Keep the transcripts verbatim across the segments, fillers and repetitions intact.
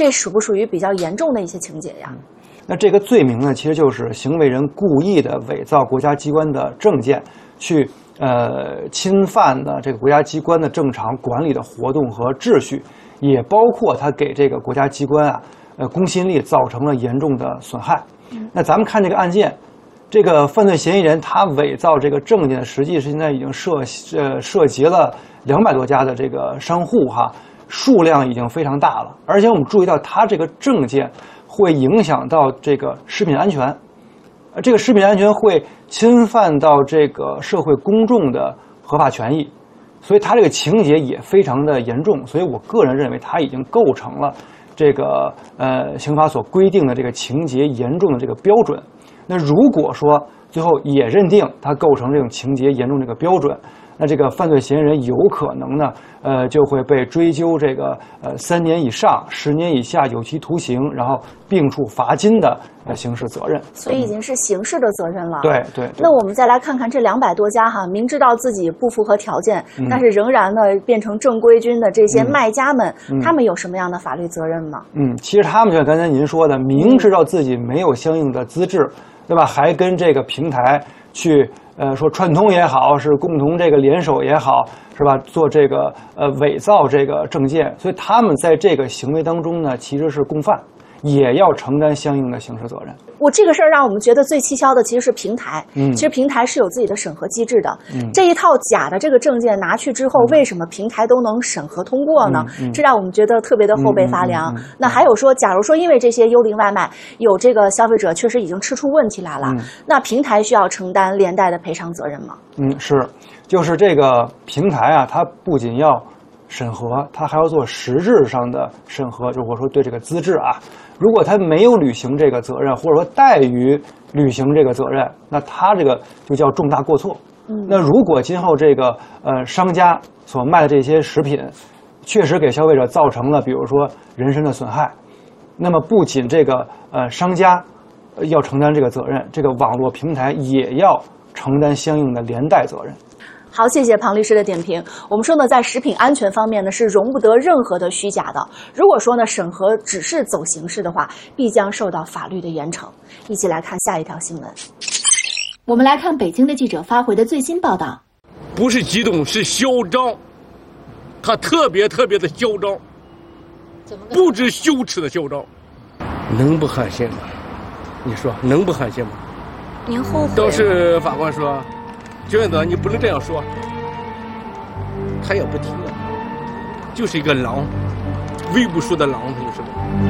这属不属于比较严重的一些情节呀？ 那这个罪名呢，其实就是行为人故意的伪造国家机关的证件，去呃侵犯的这个国家机关的正常管理的活动和秩序，也包括他给这个国家机关啊呃公信力造成了严重的损害。那咱们看这个案件，这个犯罪嫌疑人他伪造这个证件，实际是现在已经涉呃涉及了两百多家的这个商户哈，数量已经非常大了。而且我们注意到，他这个证件会影响到这个食品安全，呃，这个食品安全会侵犯到这个社会公众的合法权益，所以他这个情节也非常的严重。所以我个人认为，他已经构成了这个呃刑法所规定的这个情节严重的这个标准。那如果说最后也认定他构成这种情节严重这个标准，那这个犯罪嫌疑人有可能呢，呃，就会被追究这个呃三年以上十年以下有期徒刑，然后并处罚金的呃刑事责任。 所以已经是刑事的责任了。 对对。 那我们再来看看这两百多家哈，明知道自己不符合条件， 嗯、 但是仍然呢变成正规军的这些卖家们， 嗯、 他们有什么样的法律责任吗？ 嗯，其实他们就像刚才您说的，明知道自己没有相应的资质，对吧？还跟这个平台去。呃，说串通也好，是共同这个联手也好，是吧？做这个呃伪造这个证件，所以他们在这个行为当中呢，其实是共犯，也要承担相应的刑事责任。 我这个事儿让我们觉得最蹊跷的其实是平台， 嗯， 其实平台是有自己的审核机制的。 嗯， 这一套假的这个证件拿去之后，为什么平台都能审核通过呢？ 嗯嗯、 这让我们觉得特别的后背发凉。 嗯嗯嗯嗯、 那还有说，假如说因为这些幽灵外卖有这个消费者确实已经吃出问题来了， 嗯、 那平台需要承担连带的赔偿责任吗？ 嗯，是，就是这个平台啊，它不仅要审核，它还要做实质上的审核。如果说对这个资质啊，如果他没有履行这个责任，或者说怠于履行这个责任，那他这个就叫重大过错。 嗯， 那如果今后这个呃商家所卖的这些食品，确实给消费者造成了比如说人身的损害，那么不仅这个呃商家要承担这个责任，这个网络平台也要承担相应的连带责任。 好，谢谢庞律师的点评。我们说呢，在食品安全方面呢，是容不得任何的虚假的。如果说呢，审核只是走形式的话，必将受到法律的严惩。一起来看下一条新闻。我们来看北京的记者发回的最新报道。 不是激动，是嚣张，他特别特别的嚣张，不知羞耻的嚣张，能不寒心吗？你说能不寒心吗？ 您后悔？ 当时法官说。娟子，你不能这样说。他也不听啊，就是一个狼，微不说的狼，他就是。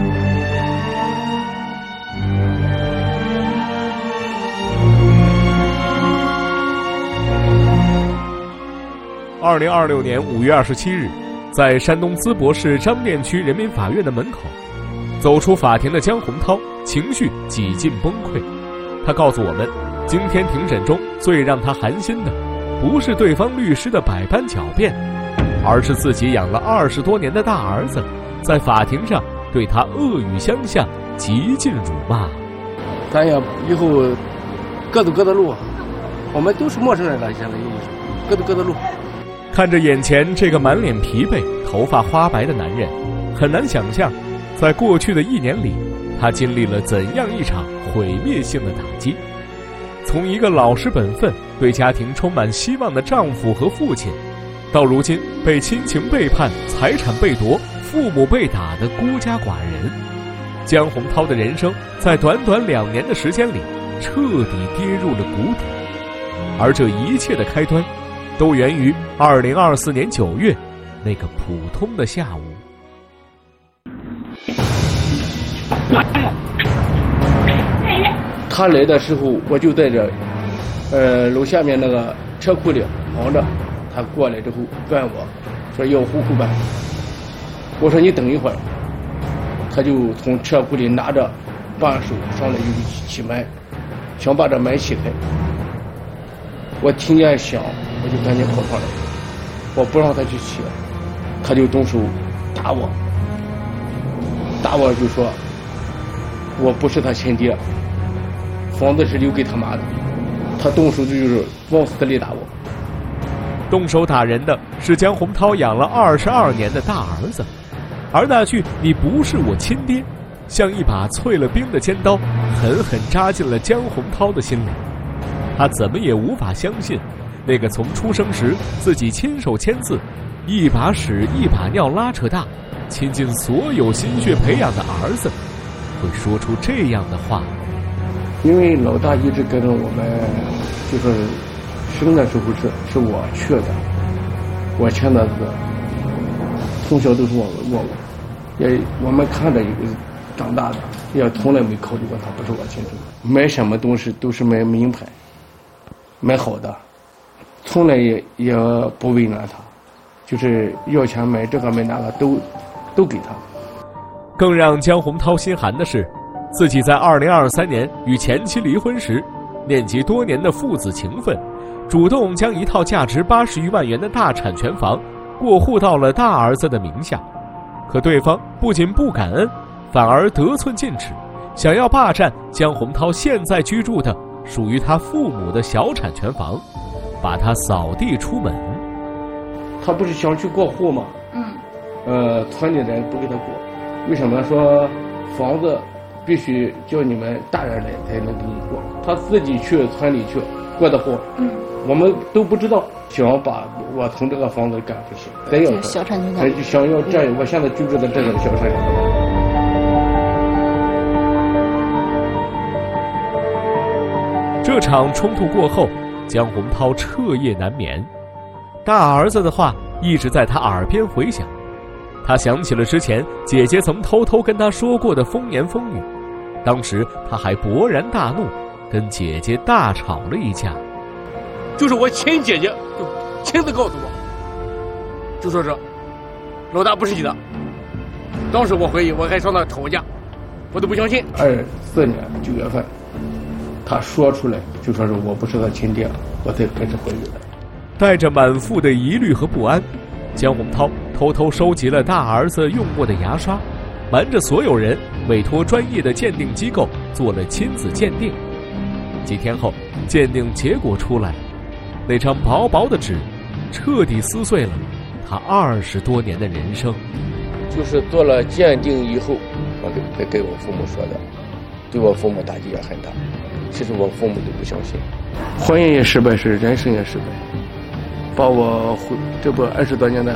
二零二六年五月二十七日，在山东淄博市张店区人民法院的门口，走出法庭的江洪涛情绪几近崩溃。他告诉我们，今天庭审中最让他寒心的，不是对方律师的百般狡辩，而是自己养了二十多年的大儿子，在法庭上对他恶语相向，极尽辱骂。 咱也以后各走各的路，我们都是陌生人了，现在各走各的路。 看着眼前这个满脸疲惫、头发花白的男人，很难想象，在过去的一年里，他经历了怎样一场毁灭性的打击。从一个老实本分、对家庭充满希望的丈夫和父亲，到如今被亲情背叛、财产被夺、父母被打的孤家寡人，江洪涛的人生在短短两年的时间里彻底跌入了谷底。而这一切的开端，都源于二零二四年九月那个普通的下午。 他来的时候，我就在这，呃，楼下面那个车库里忙着。他过来之后问我，说要户口本。我说你等一会儿。他就从车库里拿着扳手上来就起门，想把这门掀开。我听见响，我就赶紧跑上来，我不让他去起，他就动手打我，打我就说我不是他亲爹，房子是留给他妈的，他动手就是往死里打我。 动手打人的是江洪涛养了二十二年的大儿子， 而那句“你不是我亲爹”，像一把淬了冰的尖刀，狠狠扎进了姜洪涛的心里。他怎么也无法相信，那个从出生时自己亲手签字，一把屎一把尿拉扯大，倾尽所有心血培养的儿子，会说出这样的话。 因为老大一直跟着我们，就是生的时候是是我去的，我签的字，从小都是我我也我们看着长大的，也从来没考虑过他不是我亲生的。买什么东西都是买名牌，买好的，从来也也不为难他，就是要钱买这个买那个都都给他。 更让姜洪涛心寒的是，自己在二零二三年与前妻离婚时，念及多年的父子情分，主动将一套价值八十余万元的大产权房过户到了大儿子的名下。可对方不仅不感恩，反而得寸进尺，想要霸占姜洪涛现在居住的属于他父母的小产权房，把他扫地出门。 他不是想去过户吗？ 嗯。 呃，村里人不给他过，为什么说房子必须叫你们大人来才能给你过？他自己去村里去过的户， 嗯， 我们都不知道。想把我从这个房子赶出去，再要小产权房， 想要占我现在居住的这个小产权房。 这场冲突过后，姜洪涛彻夜难眠，大儿子的话一直在他耳边回响。他想起了之前姐姐曾偷偷跟他说过的风言风语，当时他还勃然大怒，跟姐姐大吵了一架。 就是我亲姐姐就亲自告诉我，就说是老大不是你的。当时我怀疑，我还上那吵架，我都不相信。二四年九月份，他说出来就说是我不是他亲爹，我才开始怀疑的。 带着满腹的疑虑和不安，姜洪涛偷偷收集了大儿子用过的牙刷，瞒着所有人，委托专业的鉴定机构做了亲子鉴定。几天后，鉴定结果出来，那张薄薄的纸彻底撕碎了他二十多年的人生。 就是做了鉴定以后，我给给我父母说的，对我父母打击也很大。其实我父母都不相信，婚姻也失败，是人生也失败，把我毁这不二十多年的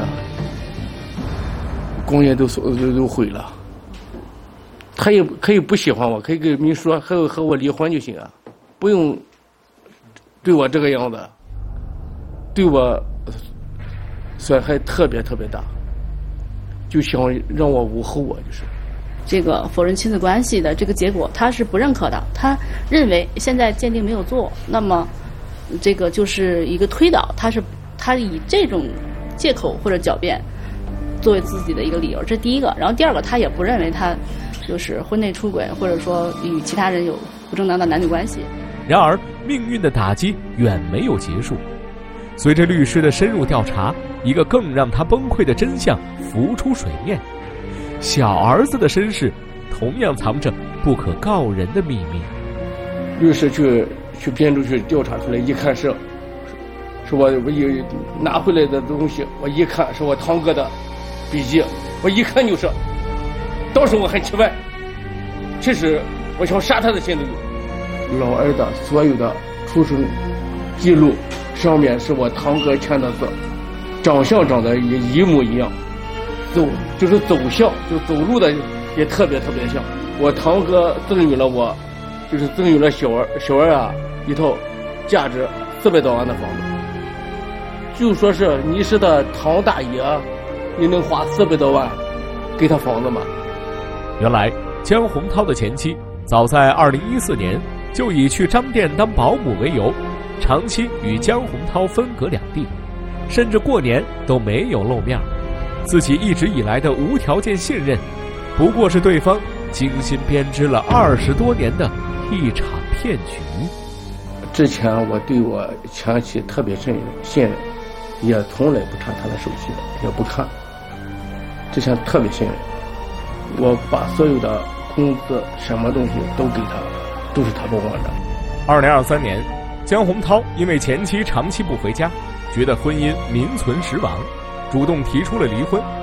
光阴都都都毁了。他也可以不喜欢我，可以跟你说和和我离婚就行啊，不用对我这个样子，对我损害特别特别大，就想让我无后啊，就是这个否认亲子关系的这个结果，他是不认可的。他认为现在鉴定没有做，那么这个就是一个推导，他是他以这种借口或者狡辩作为自己的一个理由，这是第一个。然后第二个，他也不认为他就是婚内出轨，或者说与其他人有不正当的男女关系。 然而，命运的打击远没有结束。随着律师的深入调查，一个更让他崩溃的真相浮出水面：小儿子的身世同样藏着不可告人的秘密。 律师去去编出去调查出来，一看是是我我一拿回来的东西，我一看是我堂哥的笔记，我一看就是。当时我很奇怪，其实我想杀他的心都有。老二的所有的出生记录上面是我堂哥签的字，长相长得也一模一样，走就是走向就走路的也特别特别像。我堂哥赠予了我，就是赠予了小儿小儿啊一套价值四百多万的房子，就说是你是他堂大爷，你能花四百多万给他房子吗？ 原来姜洪涛的前妻早在二零一四年就以去张店当保姆为由，长期与姜洪涛分隔两地，甚至过年都没有露面。自己一直以来的无条件信任，不过是对方精心编织了二十多年的一场骗局。 之前我对我前妻特别信任信任，也从来不查她的手机，也不看。之前特别信任，我把所有的工资什么东西都给他，都是他帮我的。 二零二三年，姜洪涛因为前妻长期不回家，觉得婚姻名存实亡，主动提出了离婚。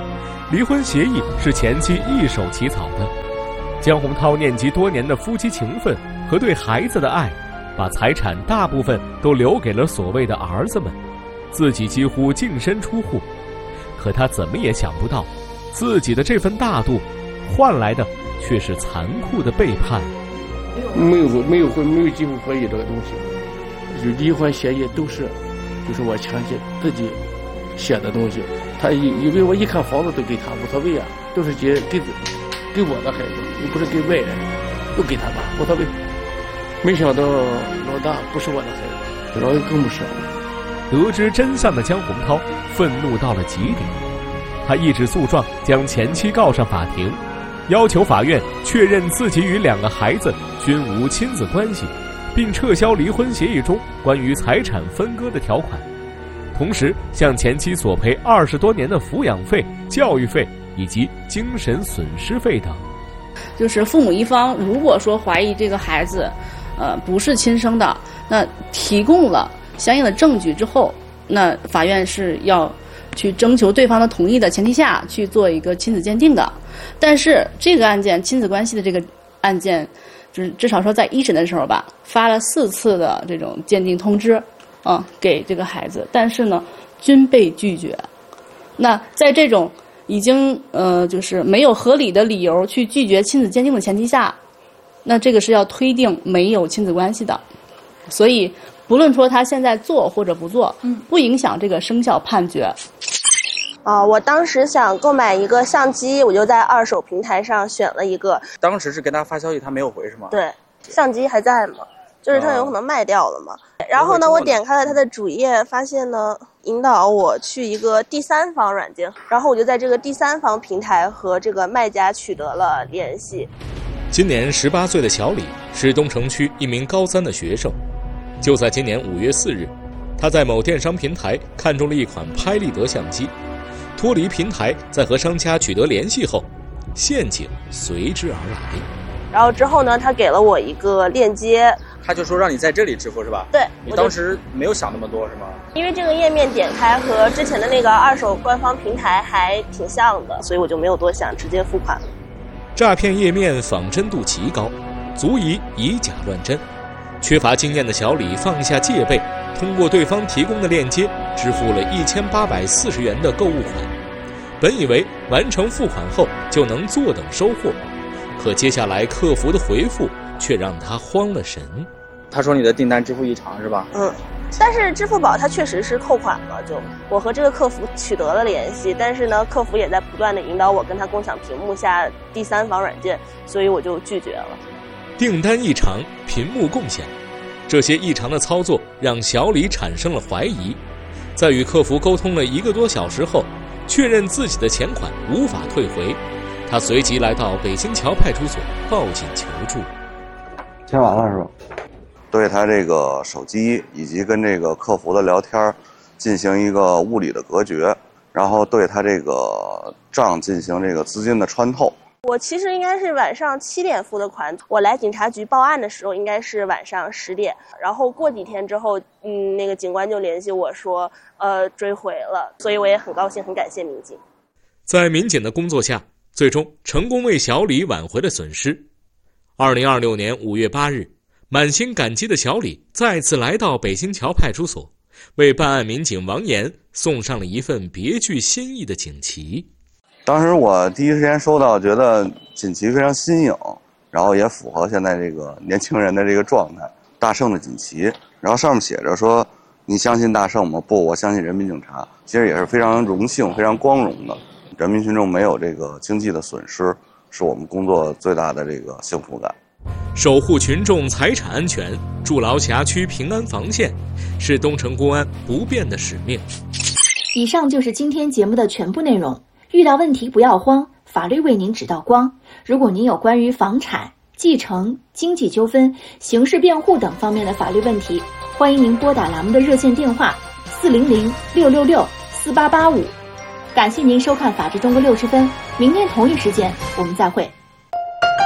离婚协议是前妻一手起草的。江洪涛念及多年的夫妻情分和对孩子的爱，把财产大部分都留给了所谓的儿子们，自己几乎净身出户。可他怎么也想不到，自己的这份大度换来的却是残酷的背叛。 没有没有婚，没有继父合议这个东西，就离婚协议都是，就是我前妻自己写的东西。他以以为我一看房子都给他，无所谓啊，都是给给给我的孩子，又不是给外人，都给他吧，无所谓。没想到老大不是我的孩子，老二更不是。 得知真相的江洪涛愤怒到了极点，他一纸诉状将前妻告上法庭，要求法院确认自己与两个孩子均无亲子关系，并撤销离婚协议中关于财产分割的条款，同时向前妻索赔二十多年的抚养费、教育费以及精神损失费等。 就是父母一方如果说怀疑这个孩子，呃，不是亲生的，那提供了相应的证据之后，那法院是要去征求对方的同意的前提下去做一个亲子鉴定的。但是这个案件亲子关系的这个案件，就是至少说在一审的时候吧，发了四次的这种鉴定通知，啊、呃，给这个孩子，但是呢，均被拒绝。那在这种已经呃就是没有合理的理由去拒绝亲子鉴定的前提下，那这个是要推定没有亲子关系的。所以不论说他现在做或者不做，嗯，不影响这个生效判决。 啊、呃，我当时想购买一个相机，我就在二手平台上选了一个。 当时是跟他发消息，他没有回是吗？ 对，相机还在吗？就是他有可能卖掉了嘛。哦、然后呢，我点开了他的主页，发现呢引导我去一个第三方软件，然后我就在这个第三方平台和这个卖家取得了联系。 今年十八岁的小李是东城区一名高三的学生。就在今年五月四日，他在某电商平台看中了一款拍立得相机，脱离平台，在和商家取得联系后，陷阱随之而来。 然后之后呢，他给了我一个链接， 他就说让你在这里支付是吧？ 对。 你当时没有想那么多是吗？ 因为这个页面点开和之前的那个二手官方平台还挺像的，所以我就没有多想，直接付款了。 诈骗页面仿真度极高，足以以假乱真。缺乏经验的小李放下戒备，通过对方提供的链接支付了一千八百四十元的购物款。本以为完成付款后就能坐等收货，可接下来客服的回复却让他慌了神。 他说你的订单支付异常是吧？ 嗯，但是支付宝它确实是扣款了，就我和这个客服取得了联系，但是呢，客服也在不断的引导我跟他共享屏幕下第三方软件，所以我就拒绝了。 订单异常，屏幕共享，这些异常的操作让小李产生了怀疑。在与客服沟通了一个多小时后，确认自己的钱款无法退回，他随即来到北新桥派出所报警求助。 签完了是吧？对他这个手机以及跟这个客服的聊天进行一个物理的隔绝，然后对他这个账进行这个资金的穿透。 我其实应该是晚上七点付的款，我来警察局报案的时候应该是晚上十点，然后过几天之后，嗯，那个警官就联系我说，呃，追回了，所以我也很高兴，很感谢民警。 在民警的工作下，最终成功为小李挽回了损失。二零二六年五月八日，满心感激的小李再次来到北新桥派出所，为办案民警王岩送上了一份别具新意的锦旗。 当时我第一时间收到，觉得锦旗非常新颖，然后也符合现在这个年轻人的这个状态。大圣的锦旗，然后上面写着说：“你相信大圣吗？不，我相信人民警察。”其实也是非常荣幸、非常光荣的。人民群众没有这个经济的损失，是我们工作最大的这个幸福感。 守护群众财产安全，筑牢辖区平安防线，是东城公安不变的使命。 以上就是今天节目的全部内容。遇到问题不要慌，法律为您指道光。如果您有关于房产、继承、经济纠纷、刑事辩护等方面的法律问题，欢迎您拨打栏目的热线电话四零零六六六四八八五。感谢您收看《法治中国六十分》，明天同一时间我们再会。